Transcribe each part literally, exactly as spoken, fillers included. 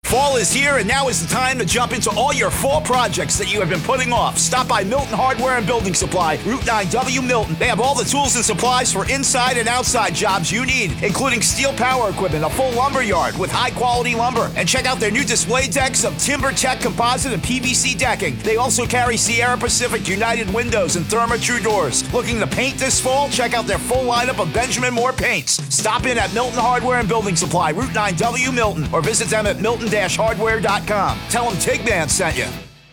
Fall is here, and now is the time to jump into all your fall projects that you have been putting off. Stop by Milton Hardware and Building Supply, Route nine W Milton. They have all the tools and supplies for inside and outside jobs you need, including steel power equipment, a full lumber yard with high-quality lumber. And check out their new display decks of TimberTech composite and P V C decking. They also carry Sierra Pacific United windows and Therma-Tru doors. Looking to paint this fall? Check out their full lineup of Benjamin Moore paints. Stop in at Milton Hardware and Building Supply, Route nine W Milton, or visit them at milton dash hardware dot com. Tell them Tigman sent you.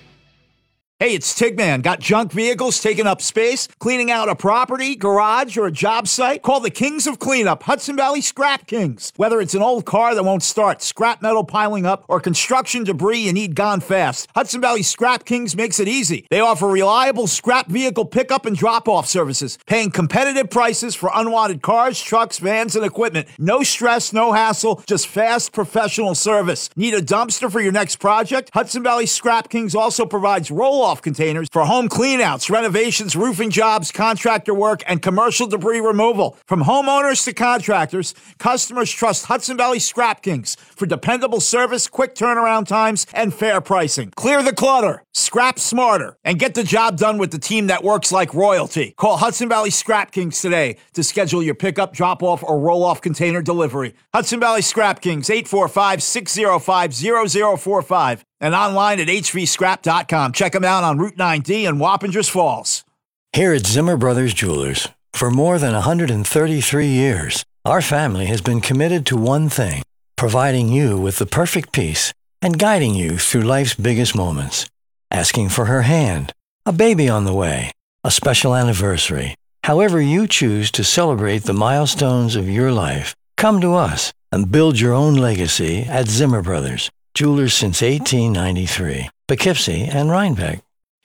Hey, it's Tigman. Got junk vehicles taking up space? Cleaning out a property, garage, or a job site? Call the Kings of Cleanup, Hudson Valley Scrap Kings. Whether it's an old car that won't start, scrap metal piling up, or construction debris you need gone fast, Hudson Valley Scrap Kings makes it easy. They offer reliable scrap vehicle pickup and drop-off services, paying competitive prices for unwanted cars, trucks, vans, and equipment. No stress, no hassle, just fast, professional service. Need a dumpster for your next project? Hudson Valley Scrap Kings also provides roll-off containers for home cleanouts, renovations, roofing jobs, contractor work, and commercial debris removal. From homeowners to contractors, customers trust Hudson Valley Scrap Kings for dependable service, quick turnaround times, and fair pricing. Clear the clutter, scrap smarter, and get the job done with the team that works like royalty. Call Hudson Valley Scrap Kings today to schedule your pickup, drop-off, or roll-off container delivery. Hudson Valley Scrap Kings, eight four five, six oh five, zero zero four five. And online at h v scrap dot com. Check them out on Route nine D in Wappingers Falls. Here at Zimmer Brothers Jewelers, for more than one hundred thirty-three years, our family has been committed to one thing, providing you with the perfect piece and guiding you through life's biggest moments. Asking for her hand, a baby on the way, a special anniversary. However you choose to celebrate the milestones of your life, come to us and build your own legacy at Zimmer Brothers. Jewelers since eighteen ninety-three. Poughkeepsie and Rhinebeck.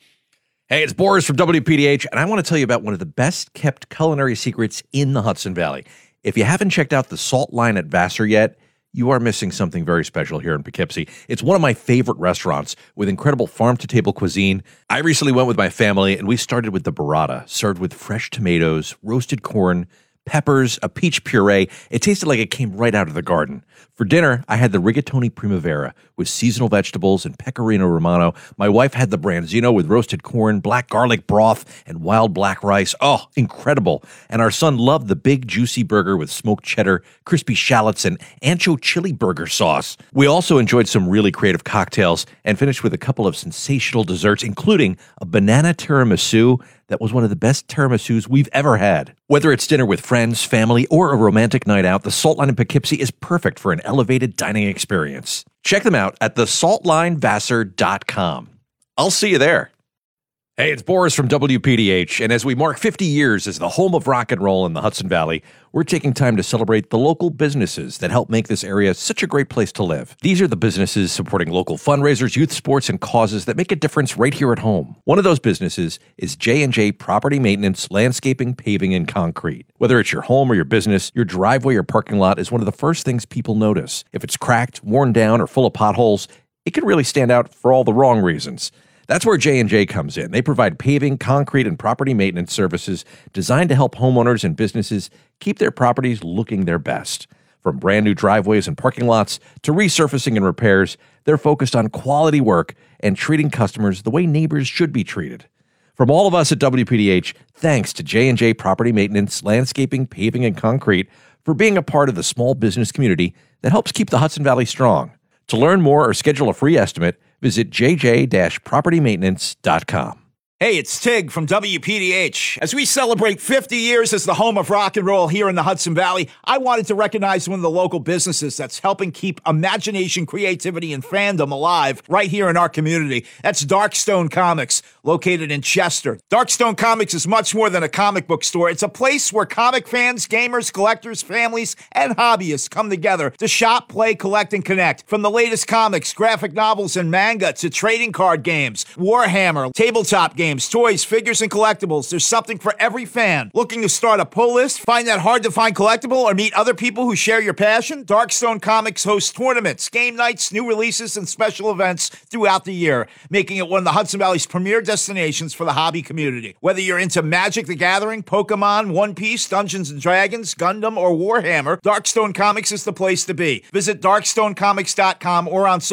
Hey, it's Boris from W P D H, and I want to tell you about one of the best-kept culinary secrets in the Hudson Valley. If you haven't checked out the Salt Line at Vassar yet, you are missing something very special here in Poughkeepsie. It's one of my favorite restaurants with incredible farm-to-table cuisine. I recently went with my family, and we started with the burrata, served with fresh tomatoes, roasted corn, peppers, a peach puree. It tasted like it came right out of the garden. For dinner, I had the rigatoni primavera with seasonal vegetables and pecorino romano. My wife had the branzino with roasted corn, black garlic broth, and wild black rice. Oh, incredible. And our son loved the big juicy burger with smoked cheddar, crispy shallots, and ancho chili burger sauce. We also enjoyed some really creative cocktails and finished with a couple of sensational desserts, including a banana tiramisu that was one of the best tiramisus we've ever had. Whether it's dinner with friends, family, or a romantic night out, the Salt Line in Poughkeepsie is perfect for an elevated dining experience. Check them out at the salt line vassar dot com. I'll see you there. Hey, it's Boris from W P D H, and as we mark fifty years as the home of rock and roll in the Hudson Valley, we're taking time to celebrate the local businesses that help make this area such a great place to live. These are the businesses supporting local fundraisers, youth sports, and causes that make a difference right here at home. One of those businesses is J and J Property Maintenance, Landscaping, Paving, and Concrete. Whether it's your home or your business, your driveway or parking lot is one of the first things people notice. If it's cracked, worn down, or full of potholes, it can really stand out for all the wrong reasons. That's where J and J comes in. They provide paving, concrete, and property maintenance services designed to help homeowners and businesses keep their properties looking their best. From brand new driveways and parking lots to resurfacing and repairs, they're focused on quality work and treating customers the way neighbors should be treated. From all of us at W P D H, thanks to J and J Property Maintenance, Landscaping, Paving, and Concrete for being a part of the small business community that helps keep the Hudson Valley strong. To learn more or schedule a free estimate, visit j j dash property maintenance dot com. Hey, it's Tig from W P D H. As we celebrate fifty years as the home of rock and roll here in the Hudson Valley, I wanted to recognize one of the local businesses that's helping keep imagination, creativity, and fandom alive right here in our community. That's Darkstone Comics, located in Chester. Darkstone Comics is much more than a comic book store. It's a place where comic fans, gamers, collectors, families, and hobbyists come together to shop, play, collect, and connect. From the latest comics, graphic novels, and manga to trading card games, Warhammer, tabletop games, toys, figures, and collectibles. There's something for every fan. Looking to start a pull list? Find that hard-to-find collectible or meet other people who share your passion? Darkstone Comics hosts tournaments, game nights, new releases, and special events throughout the year, making it one of the Hudson Valley's premier destinations for the hobby community. Whether you're into Magic the Gathering, Pokemon, One Piece, Dungeons and Dragons, Gundam, or Warhammer, Darkstone Comics is the place to be. Visit darkstone comics dot com or on